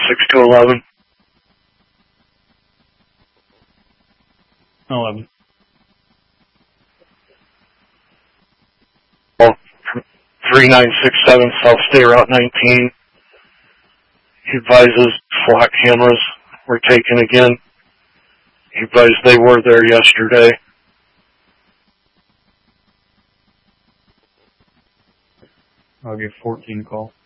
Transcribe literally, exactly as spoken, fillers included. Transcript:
six two eleven. eleven. Oh, three nine six seven South State Route nineteen. He advises flock cameras were taken again. He advised they were there yesterday. I'll give fourteen a call.